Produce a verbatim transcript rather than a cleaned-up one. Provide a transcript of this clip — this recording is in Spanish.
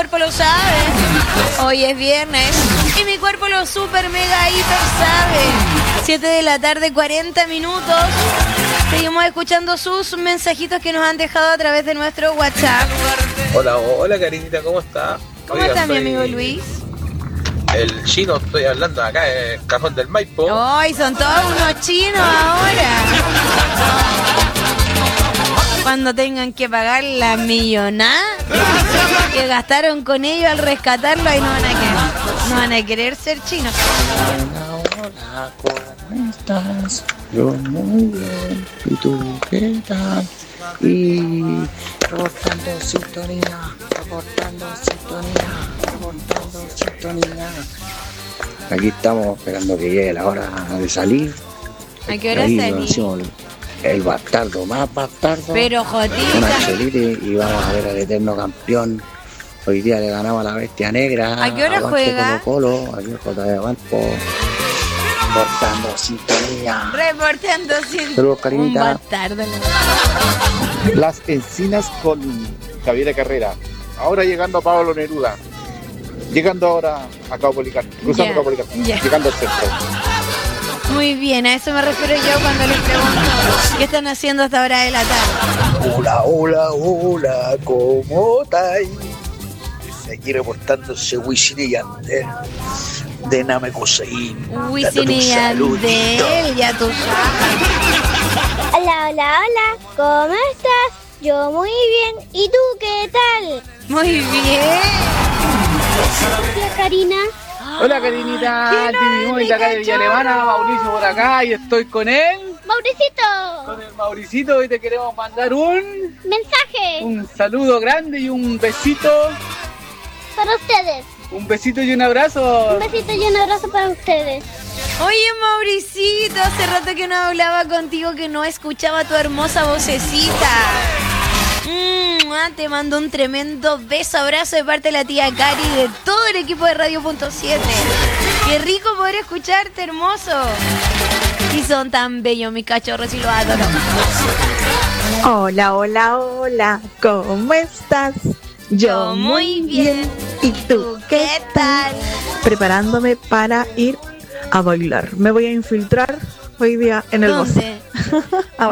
cuerpo lo sabe. Hoy es viernes y mi cuerpo lo super mega hiper sabe. siete de la tarde, cuarenta minutos. Seguimos escuchando sus mensajitos que nos han dejado a través de nuestro WhatsApp. Hola, hola Karinita, ¿cómo está? ¿Cómo está mi amigo Luis? El chino, estoy hablando acá en Cajón del Maipo. ¡Ay, son todos unos chinos ahora! Cuando tengan que pagar la millonada que gastaron con ellos al rescatarlo, ahí no van a querer, no van a querer ser chinos. Hola, ¿cómo estás? Yo muy bien. ¿Y tú qué tal? Y reportando sintonía, reportando sintonía, reportando sintonía. Aquí estamos esperando que llegue la hora de salir. ¿A qué hora salí? El bastardo, más bastardo. Pero jodita. Una chelita y vamos a ver al eterno campeón. Hoy día le ganamos a la bestia negra. ¿A qué hora juega? Colo Colo, aquí en J de Valpo. Reportando sintonía. Reportando sintonía. Saludos, Karinita. Un bastardo. Las Encinas con Javier Carrera. Ahora llegando a Pablo Neruda. Llegando ahora a Cabo Policán. Cruzando Yeah, Cabo Policán. yeah. Llegando al centro. Muy bien, a eso me refiero yo cuando les pregunto qué están haciendo a esta hora de la tarde. Hola, hola, hola, ¿cómo estáis? Aquí reportándose Wisin y Yandel de Namecosaín. Wisin y Yandel, ya tú sabes. Hola, hola, hola, ¿cómo estás? Yo muy bien, ¿y tú qué tal? Muy bien. Hola, Karina. Hola Karinita, Timmy de acá de Villa Alemana, Mauricio por acá y estoy con él. Mauricito. Con el Mauricito y te queremos mandar un Mensaje. Un saludo grande y un besito. Para ustedes. Un besito y un abrazo. Un besito y un abrazo para ustedes. Oye, Mauricito, hace rato que no hablaba contigo, que no escuchaba tu hermosa vocecita. Mm, ah, te mando un tremendo beso, abrazo de parte de la tía Cari y de todo el equipo de Radio Punto siete. Qué rico poder escucharte, hermoso. Y son tan bellos mis cachorros y los adoro. Hola, hola, hola, ¿cómo estás? Yo muy bien. ¿Y tú qué tal? Preparándome para ir a bailar. Me voy a infiltrar hoy día en el bosque. ¿Dónde?